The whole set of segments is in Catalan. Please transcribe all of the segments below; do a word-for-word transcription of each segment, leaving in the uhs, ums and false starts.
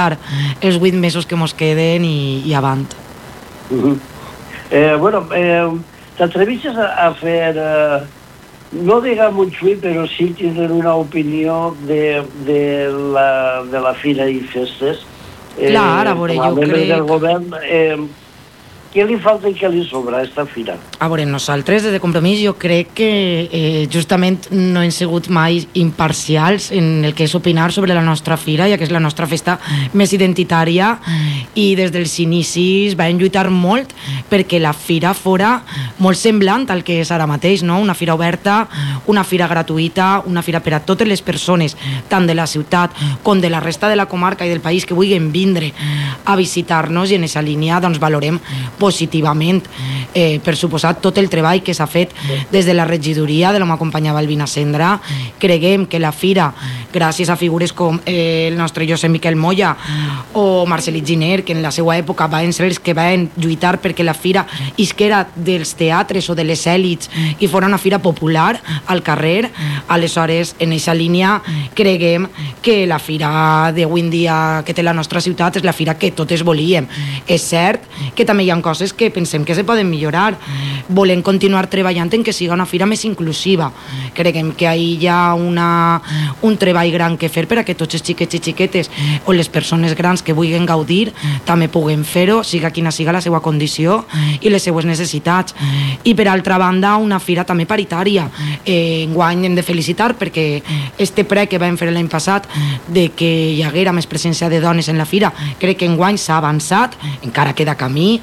afrontar els vuit mesos que mos queden i, i avant. Uh-huh. eh, bueno, eh, t'atrevisses a, a fer, eh, no diguem un xuit, però sí tindre una opinió de, de, la, de la Fira i Festes. Eh, Clar, a veure, jo crec... del govern, eh, què li falta i què li sobra a aquesta fira? A veure, nosaltres, des de Compromís, jo crec que eh, justament no hem sigut mai imparcials en el que és opinar sobre la nostra fira, ja que és la nostra festa més identitària, i des dels inicis vam lluitar molt perquè la fira fora molt semblant al que és ara mateix, no? Una fira oberta, una fira gratuïta, una fira per a totes les persones, tant de la ciutat com de la resta de la comarca i del país que vulguin vindre a visitar-nos, i en aquesta línia doncs valorem positivament, eh, per suposat, tot el treball que s'ha fet des de la regidoria, de la m'acompanyava Albina Cendra. Creguem que la fira, gràcies a figures com eh, el nostre Josep Miquel Moya o Marcelí Giner, que en la seva època van ser els que van lluitar perquè la fira isquera dels teatres o de les èlits i fora una fira popular al carrer. Aleshores, en aquesta línia, creguem que la fira d'avui en dia que té la nostra ciutat és la fira que totes volíem. És cert que també hi ha coses que pensem que se poden millorar. Volem continuar treballant en que siga una fira més inclusiva. Creguem que ahí hi ha una, un treball gran que fer per a que tots els xiquets i xiquetes o les persones grans que vulguin gaudir també puguem fer-ho, siga quina siga la seva condició i les seues necessitats. I per altra banda, una fira també paritària. Eh, enguany hem de felicitar perquè este pre que vam fer l'any passat de que hi haguera més presència de dones en la fira, crec que enguany s'ha avançat, encara queda camí.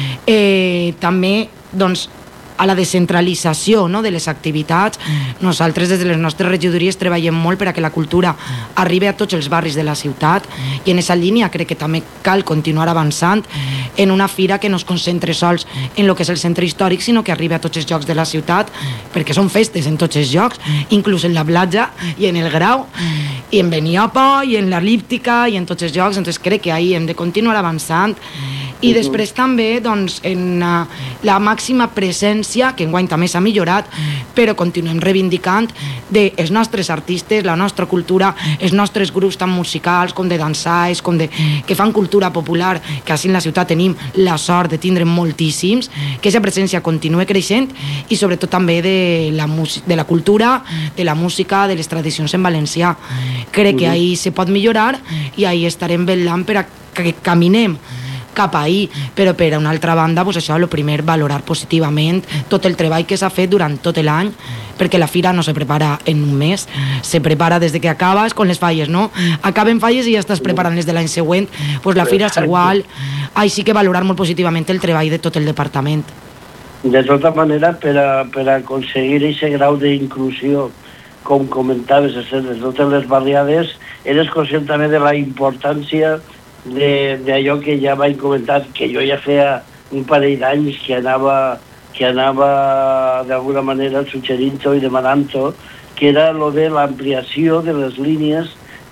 Eh, també doncs a la descentralització, no?, de les activitats. Nosaltres des de les nostres regidories treballem molt per a que la cultura arribi a tots els barris de la ciutat, i en aquesta línia crec que també cal continuar avançant en una fira que no es concentre sols en el que és el centre històric, sinó que arribi a tots els llocs de la ciutat, perquè són festes en tots els llocs, inclús en la platja i en el Grau i en Beniopa i en l'Elíptica i en tots els llocs. Entonces crec que ahí hem de continuar avançant. I després també doncs, en uh, la màxima presència, que enguany també s'ha millorat, però continuem reivindicant dels nostres artistes, la nostra cultura, els nostres grups tant musicals com de dansaires, com de, que fan cultura popular, que així en la ciutat tenim la sort de tindre moltíssims, que aquesta presència continue creixent, i sobretot també de la, de la cultura, de la música, de les tradicions en valencià. Crec que ahí se pot millorar i ahí estarem vetllant per a que caminem cap ahí, però per una altra banda, pues això, el primer, valorar positivament tot el treball que s'ha fet durant tot l'any, perquè la fira no se prepara en un mes, se prepara des de que acabes con les falles, no? Acaben falles i ja estàs preparant les de l'any següent, pues la fira és igual. Ahí sí que valorar molt positivament el treball de tot el departament. De tota manera, per a, per a aconseguir aquest grau d'inclusió, com comentaves, de totes les barriades, eres conscient també de la importància d'allò que ja vaig comentar, que jo ja feia un parell d'anys que anava, que anava d'alguna manera suggerint-ho i demanant-ho, que era lo de l'ampliació de les línies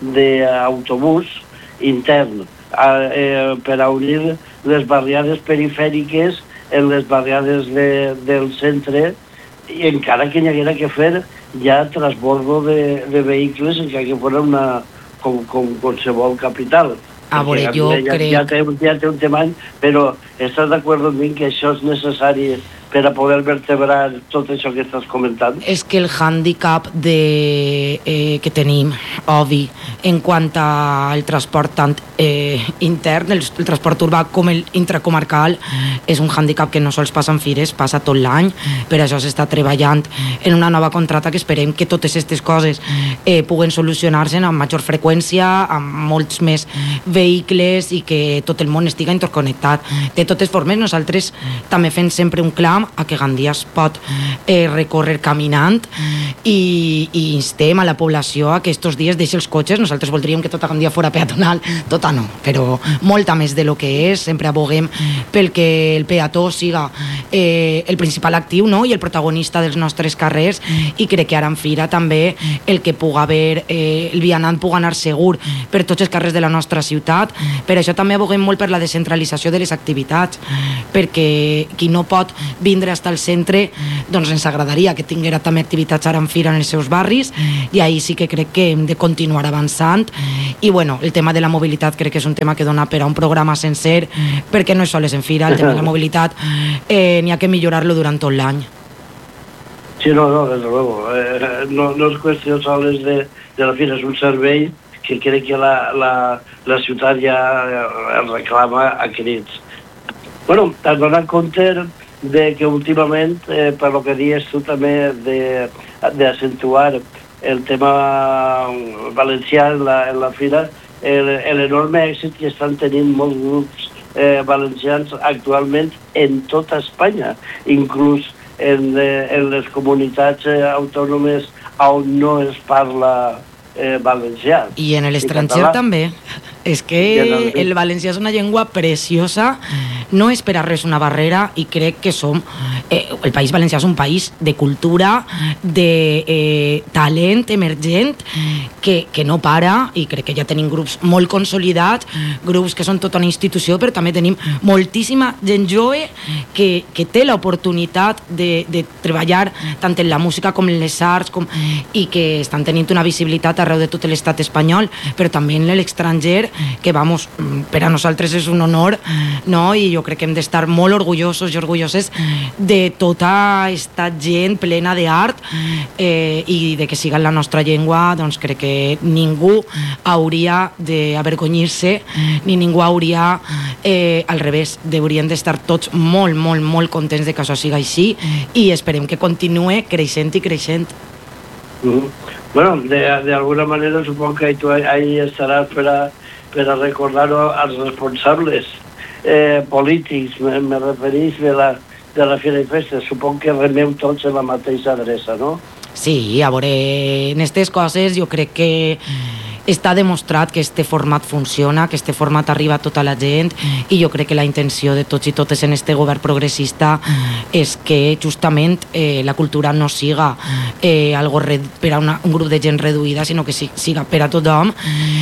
d'autobús intern a, eh, per a unir les barriades perifèriques en les barriades de, del centre, i encara que n'hi haguera que fer ja transbordo de, de vehicles, encara que fos una, com, com qualsevol capital. A veure, jo ja, crec... Ja té, ja té un temany, però estàs d'acord amb mi que això és necessari per a poder vertebrar tot això que estàs comentant? És que el hàndicap de, eh, que tenim, obvi, en quant al transport tant eh, intern, el, el transport urbà com el intracomarcal, és un hàndicap que no sols passa en fires, passa tot l'any. Per això s'està treballant en una nova contracta que esperem que totes aquestes coses eh, puguen solucionar-se amb major freqüència, amb molts més vehicles i que tot el món estiga interconnectat. De totes formes, nosaltres també fem sempre un clam a que Gandia es pot eh, recórrer caminant i, i instem a la població a que estos dies deixi els cotxes. Nosaltres voldríem que tota Gandia fora peatonal, tota no, però molta més de lo que és. Sempre aboguem pel que el peató siga eh, el principal actiu, no?, i el protagonista dels nostres carrers, i crec que ara en fira també el que puga haver, eh, el vianant puga anar segur per tots els carrers de la nostra ciutat. Per això també aboguem molt per la descentralització de les activitats, perquè qui no pot vindre fins al centre, doncs ens agradaria que tinguera també activitats ara en fira en els seus barris, i ahir sí que crec que hem de continuar avançant. I bueno, el tema de la mobilitat crec que és un tema que dona per a un programa sencer, perquè no és sols en fira, el tema de la mobilitat eh, n'hi ha que millorar-lo durant tot l'any. Sí, no, no, desde luego. Eh, no, no és qüestió sols de, de la fira, és un servei que crec que la, la, la ciutat ja el reclama a crits. Bueno, t'has donat compte de que últimament, eh, per lo que dius tu també, d'accentuar el tema valencià en la, en la fira, l'enorme èxit que estan tenint molts grups eh, valencians actualment en tota Espanya, inclús en, eh, en les comunitats eh, autònomes on no es parla eh, valencià. I en l'estranger també. És que el valencià és una llengua preciosa, no és per a res una barrera, i crec que som... Eh, el País Valencià és un país de cultura, de eh, talent emergent, que, que no para, i crec que ja tenim grups molt consolidats, grups que són tota una institució, però també tenim moltíssima gent jove que, que té l'oportunitat de, de treballar tant en la música com en les arts, com, i que estan tenint una visibilitat arreu de tot l'estat espanyol, però també en l'estranger, que vamos, per a nosaltres és un honor, no? I jo crec que hem d'estar molt orgullosos i orgulloses de tota aquesta gent plena d'art, eh, i de que siga en la nostra llengua. Doncs crec que ningú hauria d'avergonyir-se, ni ningú hauria, eh, al revés, haurien d'estar tots molt, molt, molt contents de que això siga així, i esperem que continue creixent i creixent. Mm-hmm. Bueno, d'alguna manera supongo que tu ahí estaràs per a per a recordar als responsables eh, polítics, me, me referís de la, de la Fira i Festa. Suponc que remeu tots en la mateixa adreça, no? Sí, a veure, en aquestes coses jo crec que està demostrat que este format funciona, que este format arriba a tota la gent, i jo crec que la intenció de tots i totes en este govern progressista és que justament eh, la cultura no siga eh, algo red, per a una, un grup de gent reduïda, sinó que siga per a tothom,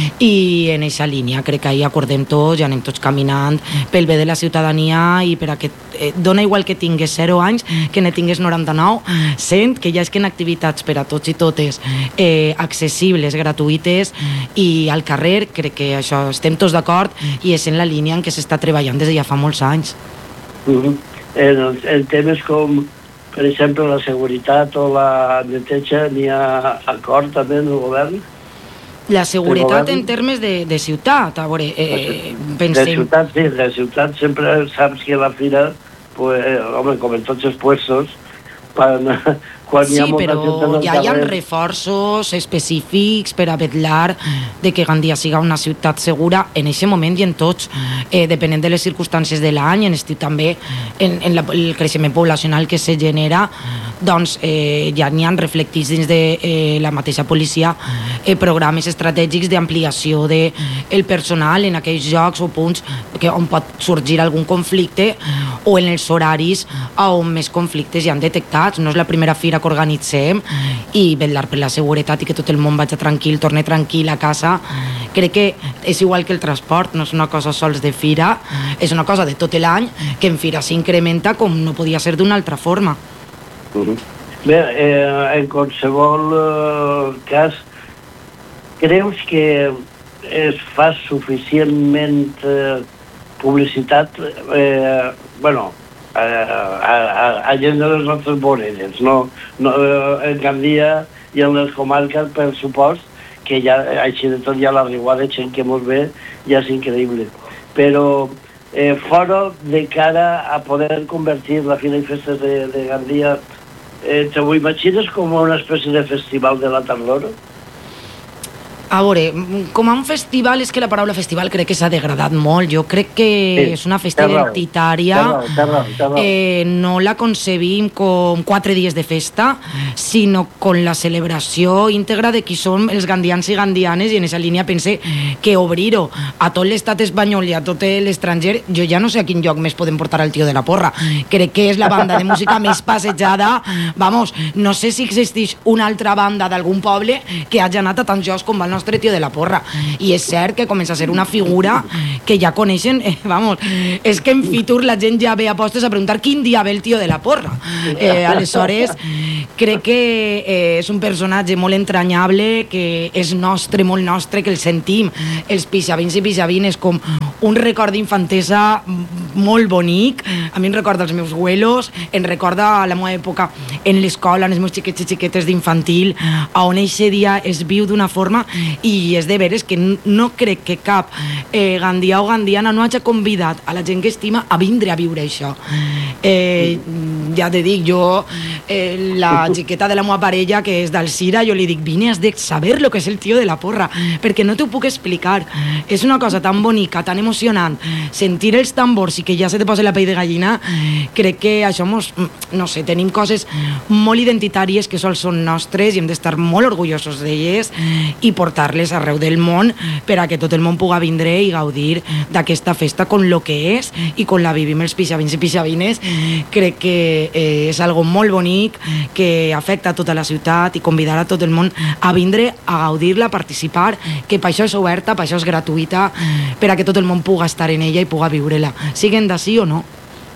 i en aquesta línia crec que ahir acordem tots i anem tots caminant pel bé de la ciutadania, i per a que eh, dona igual que tingués zero anys que ne tingués noranta-nou, sent que ja és que en activitats per a tots i totes eh, accessibles, gratuïtes i al carrer, crec que això estem tots d'acord, i és en la línia en què s'està treballant des de ja fa molts anys. Mm-hmm. en, en temes com, per exemple, la seguretat o la neteja, n'hi ha acord també en el govern? La seguretat en termes de, de ciutat, a veure, eh, pensem... De ciutat, sí, de ciutat sempre saps que la fira, pues, eh, home, com en tots els puestos, quan... Sí, però ja hi ha reforços específics per a vetllar de que Gandia siga una ciutat segura en aquest moment i en tots, eh, depenent de les circumstàncies de l'any, en estiu també, en, en la, el creixement poblacional que se genera, doncs eh, ja n'hi ha reflectits dins de eh, la mateixa policia eh, programes estratègics d'ampliació del personal en aquells llocs o punts que, on pot sorgir algun conflicte, o en els horaris on més conflictes ja han detectats. No és la primera fira que organitzem, i vetllar per la seguretat i que tot el món vagi tranquil, torni tranquil a casa. Crec que és igual que el transport, no és una cosa sols de fira, és una cosa de tot l'any, que en fira s'incrementa com no podia ser d'una altra forma. Uh-huh. Bé, eh, en qualsevol eh, cas, creus que es fa suficientment eh, publicitat, eh, bueno, a, a, a gent de les nostres voreres, no, no, en Gandia i en les comarques, per supost, que ja, així de tot, ja la riuada de gent que mos ve ja és increïble. Però eh, fora de cara a poder convertir la Fira i Festes de, de Gandia, eh, te ho imagines com una espècie de festival de la tardor? A veure, com a un festival, és que la paraula festival crec que s'ha degradat molt. Jo crec que sí, és una festa identitària. Eh, no la concebim com quatre dies de festa, sinó con la celebració íntegra de qui són els gandians i gandianes, i en aquesta línia pense que obrir-ho a tot l'estat espanyol i a tot l'estranger, jo ja no sé a quin lloc més podem portar el tio de la porra. Crec que és la banda de música més passejada. Vamos, no sé si existeix una altra banda d'algun poble que hagi anat a tants jocs com va el nostre nostre tio de la porra. I és cert que comença a ser una figura que ja coneixen, eh, vamos, és que en Fitur la gent ja ve a postes a preguntar quin dia ve el tio de la porra. Eh, aleshores, crec que eh, és un personatge molt entranyable, que és nostre, molt nostre, que el sentim, els pixavins i pixavines, com un record d'infantesa molt bonic. A mi em recorda els meus abuelos, em recorda la meva època en l'escola, en els meus xiquets i xiquetes d'infantil, on eixe dia es viu d'una forma, i és de veres que no crec que cap eh, gandià o gandiana no hagi convidat a la gent que estima a vindre a viure això. Eh, ja te dic, jo, eh, la xiqueta de la meva parella, que és d'Alzira, jo li dic, vine, has de saber lo que és el tio de la porra, perquè no t'ho puc explicar. És una cosa tan bonica, tan emocionant, sentir els tambors i que ja se te posa la pell de gallina. Crec que això mos, no sé, tenim coses molt identitàries que sols són nostres i hem d'estar molt orgullosos d'elles i portar-les arreu del món per a que tot el món puga vindre i gaudir d'aquesta festa con lo que és i con la vivim els pixavins i pixavines. Crec que eh, és algo molt bonic que afecta a tota la ciutat i convidar a tot el món a vindre a gaudir-la, a participar, que per això és oberta, per això és gratuïta, per a que tot el món puga estar en ella i puga viure-la, siguen d'ací o no.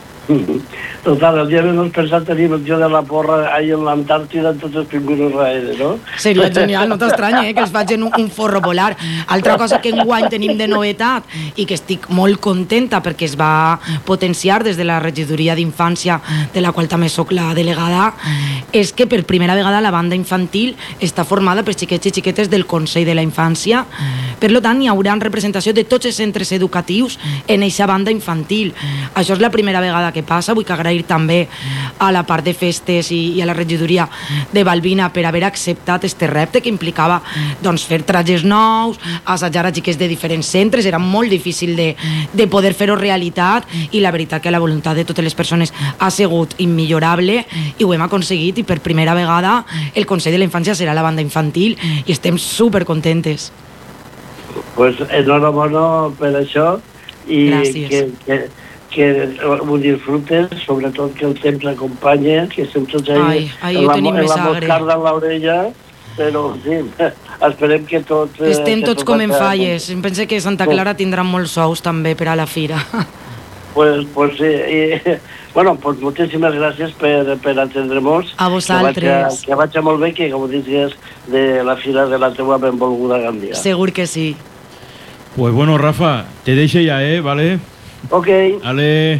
Total, el dia menys pensat tenim el tio de la porra ahí en l'Antàrtida amb tots els pingüinos raere, no? Seria genial, no t'estranya, eh, que els facin un, un forro polar. Altra cosa que enguany tenim de novetat i que estic molt contenta perquè es va potenciar des de la regidoria d'infància, de la qual també soc la delegada, és que per primera vegada la banda infantil està formada per xiquets i xiquetes del Consell de la Infància. Per tant, hi haurà representació de tots els centres educatius en aquesta banda infantil. Això és la primera vegada que passa. Vull que agrair també a la part de festes i, i a la regidoria de Balbina per haver acceptat este repte que implicava doncs, fer trajes nous, assajar a xiquets de diferents centres. Era molt difícil de, de poder fer-ho realitat i la veritat que la voluntat de totes les persones ha sigut immillorable i ho hem aconseguit, i per primera vegada el Consell de la Infància serà la banda infantil i estem supercontentes. Pues enhorabona per això i Gràcies. que, que que ho disfrutes, sobretot que el temps acompanya, que estem tots ahí ai, ai, en la, en la moscarda en l'orella, però sí, esperem que tot... Estem que tots tot com en vagi falles. Em pense que Santa Clara tindrà molts sous també per a la fira. Pues, pues sí, i, bueno, pues moltíssimes gràcies per, per atendre-nos. A vosaltres. Que vagi molt bé, que com digues, de la fira de la teua benvolguda Gandia. Segur que sí. Pues bueno, Rafa, te deixo ya, ¿eh? ¿Vale? Ok. Ale.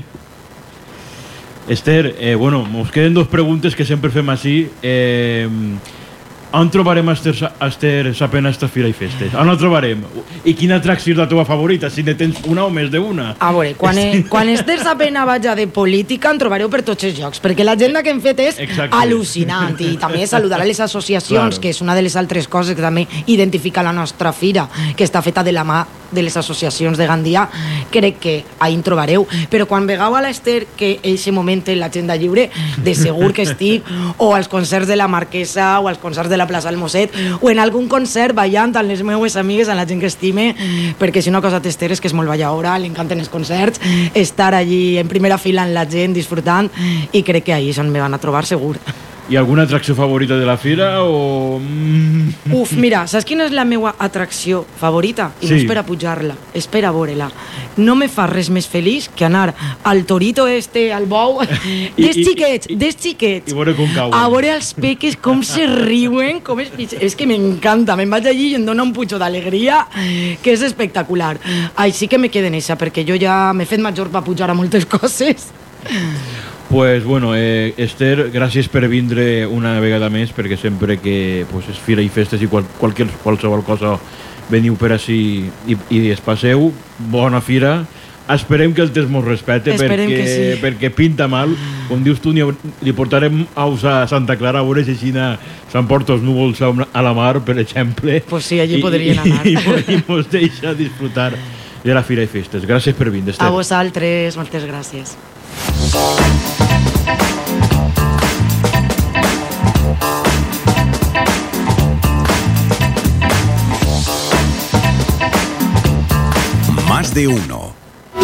Esther, eh, bueno, nos queden dos preguntes que sempre fem així. Eh, on trobarem a Esther, a Esther Sapena esta fira i festes? On la trobarem? I quina atracció és la teva favorita? Si ne tens una o més d'una. A veure, quan, e, quan Esther Sapena vaja de política en trobareu per tots els llocs, perquè l'agenda que hem fet és Exacte. al·lucinant, i també saludar a les associacions, Claro. que és una de les altres coses que també identifica la nostra fira, que està feta de la mà de les associacions de Gandia. Crec que ahí en trobareu, però quan vegeu a l'Esther que en aquest moment té l'agenda lliure, de segur que estic o als concerts de la Marquesa o als concerts de la plaça Almoset o en algun concert ballant amb les meues amigues, amb la gent que estime, perquè si una cosa t'Esther és que és molt balladora, li encanten els concerts, estar allí en primera fila amb la gent disfrutant, i crec que ahí és on me van a trobar segur. I alguna atracció favorita de la fira o...? Uf, mira, saps quina és la meva atracció favorita? I Sí. no és per a pujar-la, és per a veure-la. No me fa res més feliç que anar al torito este, al bou, des I- xiquets, i- des xiquets, i veure com cauen. a veure els peques com se riuen, com es... és que m'encanta, me'n vaig allí i em dona un pujo d'alegria que és espectacular. Així que me quede en esa, perquè jo ja m'he fet major per pujar a moltes coses. Pues bueno, eh, Esther, gràcies per vindre una vegada més, perquè sempre que pues, és fira i festes i qual, qualsevol, qualsevol cosa veniu per així i, i es passeu. Bona fira. Esperem que el temps mos respecte, Esperem perquè, que sí. perquè pinta mal. Com dius tu, ni, li portarem aus a Santa Clara a veure si així s'emporta els núvols a, una, a la mar, per exemple. Pues sí, allí I, podrien i, anar. I, i, i mos deixa disfrutar de la fira i festes. Gràcies per vindre, Esther. A vosaltres, moltes gràcies. Más de uno.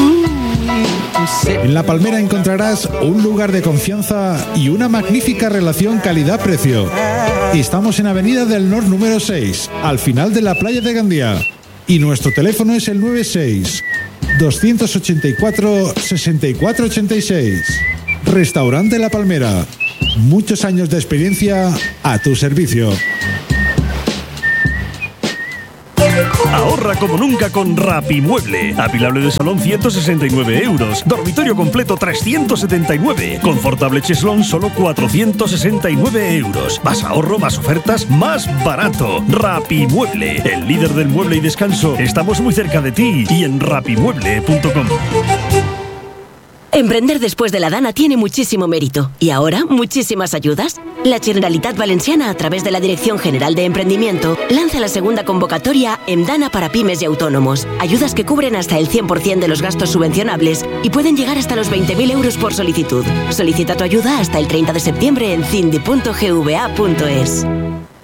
En La Palmera encontrarás un lugar de confianza y una magnífica relación calidad-precio. Estamos en Avenida del Nor número seis, al final de la playa de Gandía. Y nuestro teléfono es el noventa y seis, doscientos ochenta y cuatro, sesenta y cuatro ochenta y seis. Restaurante La Palmera. Muchos años de experiencia a tu servicio. Ahorra como nunca con Rapimueble. Apilable de salón ciento sesenta y nueve euros. Dormitorio completo trescientos setenta y nueve. Confortable cheslón solo cuatrocientos sesenta y nueve euros. Más ahorro, más ofertas, más barato. Rapimueble, el líder del mueble y descanso. Estamos muy cerca de ti y en rapimueble punto com. Emprender después de la Dana tiene muchísimo mérito. Y ahora, muchísimas ayudas. La Generalitat Valenciana, a través de la Dirección General de Emprendimiento, lanza la segunda convocatoria en Dana para pymes y autónomos. Ayudas que cubren hasta el cien por ciento de los gastos subvencionables y pueden llegar hasta los veinte mil euros por solicitud. Solicita tu ayuda hasta el treinta de septiembre en cindi punto g v a punto es.